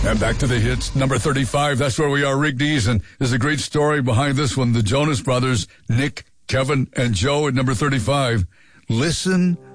And back to the hits, number 35. That's where we are, Rigby's. And there's a great story behind this one. The Jonas Brothers, Nick, Kevin, and Joe at number 35. Listen